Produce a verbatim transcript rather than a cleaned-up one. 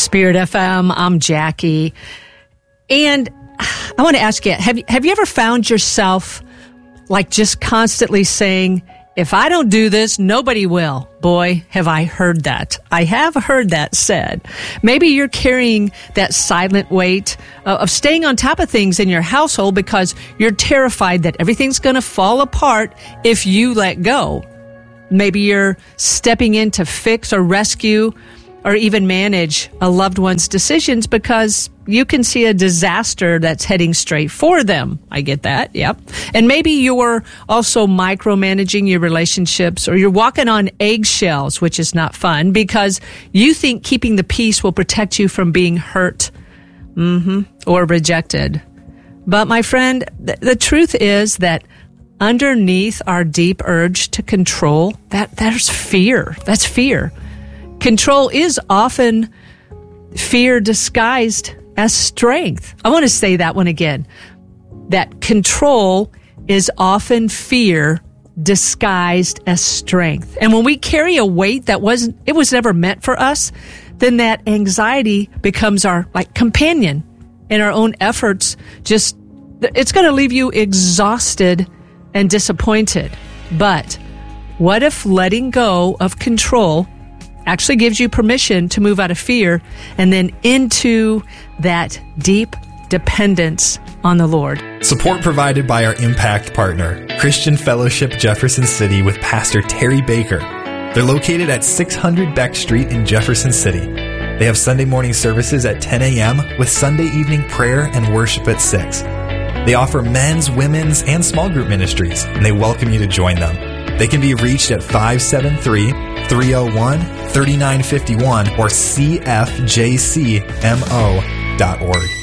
Spirit F M. I'm Jackie. And I want to ask you, have you, have you ever found yourself like just constantly saying, if I don't do this, nobody will? Boy, have I heard that. I have heard that said. Maybe you're carrying that silent weight uh, of staying on top of things in your household because you're terrified that everything's going to fall apart if you let go. Maybe you're stepping in to fix or rescue or even manage a loved one's decisions because you can see a disaster that's heading straight for them. I get that, yep. And maybe you're also micromanaging your relationships, or you're walking on eggshells, which is not fun, because you think keeping the peace will protect you from being hurt mm-hmm, or rejected. But my friend, th- the truth is that underneath our deep urge to control, that there's fear. That's fear. Control is often fear disguised as strength. I want to say that one again. That control is often fear disguised as strength. And when we carry a weight that wasn't, it was never meant for us, then that anxiety becomes our like companion, and our own efforts just, it's going to leave you exhausted and disappointed. But what if letting go of control actually gives you permission to move out of fear and then into that deep dependence on the Lord? Support provided by our Impact partner, Christian Fellowship Jefferson City, with Pastor Terry Baker. They're located at six hundred Beck Street in Jefferson City. They have Sunday morning services at ten a.m. with Sunday evening prayer and worship at six. They offer men's, women's, and small group ministries, and they welcome you to join them. They can be reached at five seven three, three oh one, three nine five one or c f j c m o dot org.